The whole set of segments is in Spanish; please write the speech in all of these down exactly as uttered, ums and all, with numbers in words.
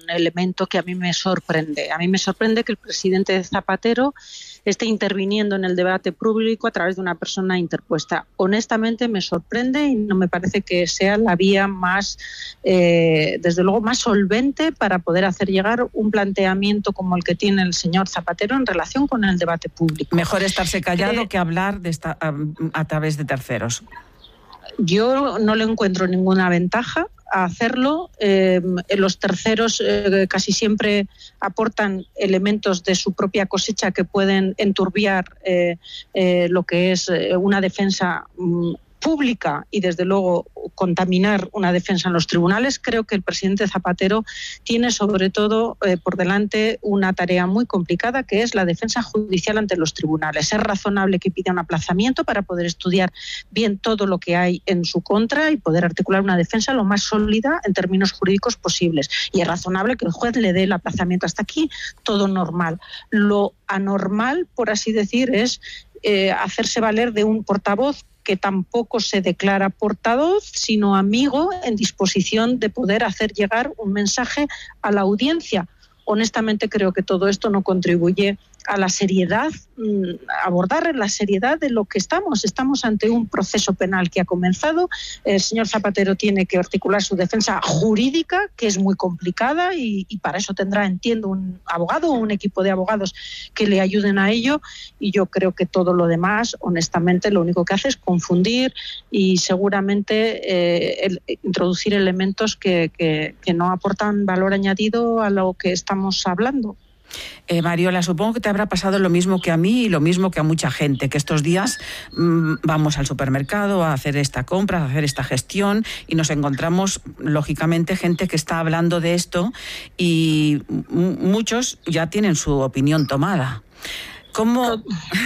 elemento que a mí me sorprende. A mí me sorprende que el presidente Zapatero esté interviniendo en el debate público a través de una persona interpuesta. Honestamente me sorprende y no me parece que sea la vía más, eh, desde luego, más solvente para poder hacer llegar un planteamiento como el que tiene el señor Zapatero en relación con el debate público. Mejor estarse callado eh, que hablar de esta, a, a través de terceros. Yo no le encuentro ninguna ventaja a hacerlo. Eh, los terceros eh, casi siempre aportan elementos de su propia cosecha que pueden enturbiar eh, eh, lo que es una defensa mm, pública y desde luego contaminar una defensa en los tribunales. Creo que el presidente Zapatero tiene sobre todo eh, por delante una tarea muy complicada, que es la defensa judicial ante los tribunales. Es razonable que pida un aplazamiento para poder estudiar bien todo lo que hay en su contra y poder articular una defensa lo más sólida en términos jurídicos posibles. Y es razonable que el juez le dé el aplazamiento. Hasta aquí todo normal. Lo anormal, por así decir, es eh, hacerse valer de un portavoz que tampoco se declara portavoz, sino amigo en disposición de poder hacer llegar un mensaje a la audiencia. Honestamente creo que todo esto no contribuye a la seriedad, abordar la seriedad de lo que estamos. Estamos ante un proceso penal que ha comenzado. El señor Zapatero tiene que articular su defensa jurídica, que es muy complicada, y, y para eso tendrá, entiendo, un abogado o un equipo de abogados que le ayuden a ello. Y yo creo que todo lo demás, honestamente, lo único que hace es confundir y seguramente eh, el, introducir elementos que, que, que no aportan valor añadido a lo que estamos hablando. Eh, Mariola, supongo que te habrá pasado lo mismo que a mí y lo mismo que a mucha gente, que estos días mmm, vamos al supermercado a hacer esta compra, a hacer esta gestión y nos encontramos, lógicamente, gente que está hablando de esto y m- muchos ya tienen su opinión tomada. ¿Cómo,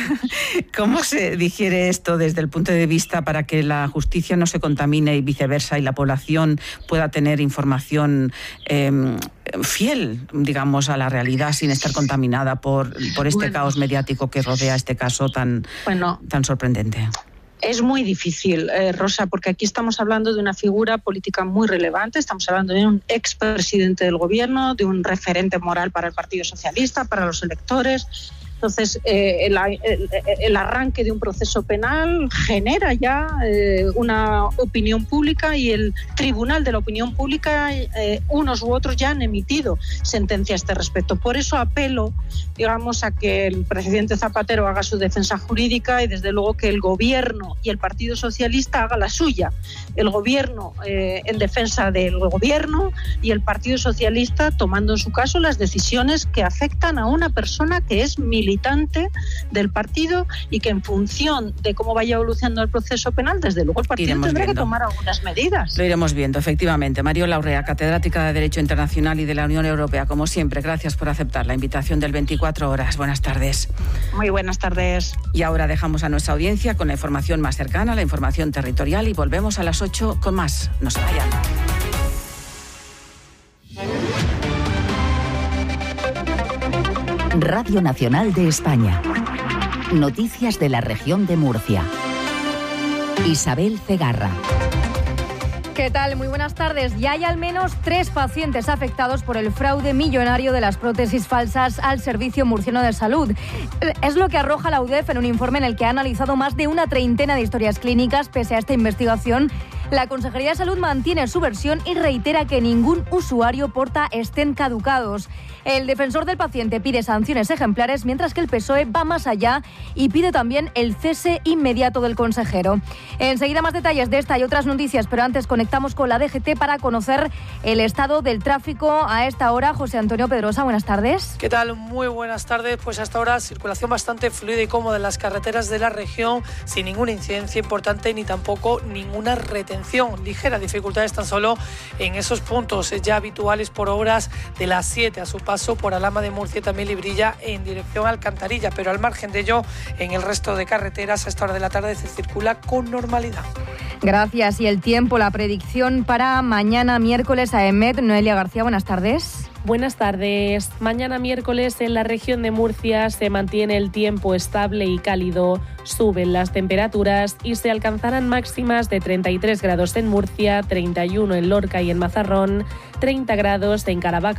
¿Cómo se digiere esto desde el punto de vista para que la justicia no se contamine y viceversa y la población pueda tener información eh, fiel, digamos, a la realidad sin estar contaminada por, por este bueno. caos mediático que rodea este caso tan, bueno. tan sorprendente? Es muy difícil, eh, Rosa, porque aquí estamos hablando de una figura política muy relevante, estamos hablando de un expresidente del gobierno, de un referente moral para el Partido Socialista, para los electores. Entonces, eh, el, el, el arranque de un proceso penal genera ya eh, una opinión pública y el tribunal de la opinión pública, eh, unos u otros ya han emitido sentencia a este respecto. Por eso apelo, digamos, a que el presidente Zapatero haga su defensa jurídica y, desde luego, que el Gobierno y el Partido Socialista haga la suya. El Gobierno eh, en defensa del Gobierno y el Partido Socialista tomando en su caso las decisiones que afectan a una persona que es militar del partido y que en función de cómo vaya evolucionando el proceso penal, desde luego el partido iremos tendrá viendo. que tomar algunas medidas. Lo iremos viendo, efectivamente. Mariola Urrea, catedrática de Derecho Internacional y de la Unión Europea, como siempre, gracias por aceptar la invitación del veinticuatro horas. Buenas tardes. Muy buenas tardes. Y ahora dejamos a nuestra audiencia con la información más cercana, la información territorial, y volvemos a las ocho con más. No se vayan. Radio Nacional de España. Noticias de la región de Murcia. Isabel Cegarra. ¿Qué tal? Muy buenas tardes. Ya hay al menos tres pacientes afectados por el fraude millonario de las prótesis falsas al Servicio Murciano de Salud. Es lo que arroja la U D E F en un informe en el que ha analizado más de una treintena de historias clínicas. Pese a esta investigación, la Consejería de Salud mantiene su versión y reitera que ningún usuario porta estén caducados. El defensor del paciente pide sanciones ejemplares, mientras que el P S O E va más allá y pide también el cese inmediato del consejero. Enseguida más detalles de esta y otras noticias, pero antes conectamos con la D G T para conocer el estado del tráfico a esta hora. José Antonio Pedrosa, buenas tardes. ¿Qué tal? Muy buenas tardes. Pues hasta ahora circulación bastante fluida y cómoda en las carreteras de la región, sin ninguna incidencia importante ni tampoco ninguna retención. Ligeras dificultades tan solo en esos puntos ya habituales por obras de las siete a su paso por Alhama de Murcia, también Librilla en dirección a Alcantarilla, pero al margen de ello, en el resto de carreteras a esta hora de la tarde se circula con normalidad. Gracias. Y el tiempo, la predicción para mañana miércoles a EMET. Noelia García, buenas tardes. Buenas tardes. Mañana miércoles en la región de Murcia se mantiene el tiempo estable y cálido. Suben las temperaturas y se alcanzarán máximas de treinta y tres grados en Murcia, treinta y uno en Lorca y en Mazarrón, treinta grados en Caravaca